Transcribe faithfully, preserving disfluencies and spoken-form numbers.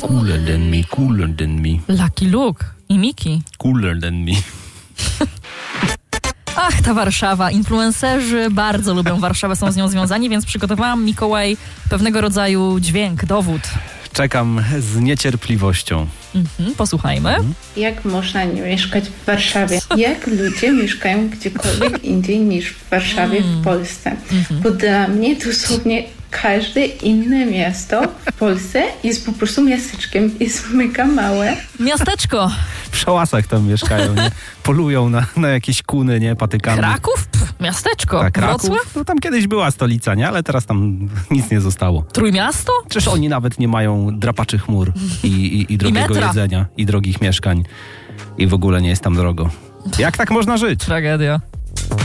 Cooler than me, cooler than me. Lucky Luke i Miki. Cooler than me. Ach, ta Warszawa. Influencerzy bardzo lubią Warszawę, są z nią związani, więc przygotowałam, Mikołaj, pewnego rodzaju dźwięk, dowód. Czekam z niecierpliwością. Mhm, posłuchajmy. Mhm. Jak można nie mieszkać w Warszawie? Jak ludzie mieszkają gdziekolwiek indziej niż w Warszawie, w Polsce? Bo dla mnie dosłownie każde inne miasto w Polsce jest po prostu miasteczkiem, jest mega małe. Miasteczko. W szałasach tam mieszkają, nie? Polują na, na jakieś kuny, nie? Patykami. Kraków? Pff, miasteczko. Tak, Kraków? Wrocław? No tam kiedyś była stolica, nie? Ale teraz tam nic nie zostało. Trójmiasto? Przecież oni nawet nie mają drapaczy chmur i, i, i drogiego metra. jedzenia, i drogich mieszkań. I w ogóle nie jest tam drogo. Jak tak można żyć? Tragedia.